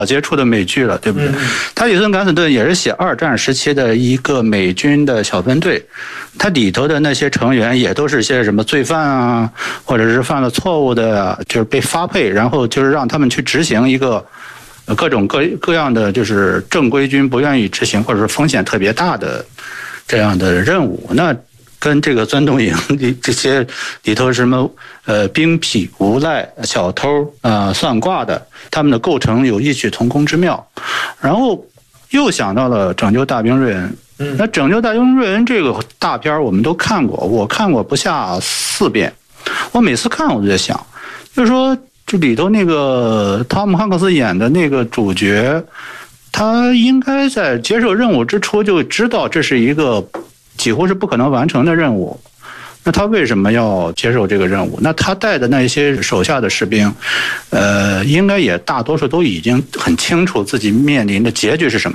接触的美剧了，对不对？他里森敢死队也是写二战时期的一个美军的小分队，他里头的那些成员也都是些什么罪犯啊，或者是犯了错误的，就是被发配，然后就是让他们去执行一个各种各样的就是正规军不愿意执行或者是风险特别大的这样的任务。那跟这个钻洞营这些里头什么兵痞无赖小偷算卦的，他们的构成有异曲同工之妙。然后又想到了拯救大兵瑞恩。那拯救大兵瑞恩这个大片我们都看过，我看过不下4遍。我每次看我就在想，就是说这里头那个汤姆汉克斯演的那个主角，他应该在接受任务之初就知道这是一个几乎是不可能完成的任务，那他为什么要接受这个任务？那他带的那些手下的士兵，应该也大多数都已经很清楚自己面临的结局是什么。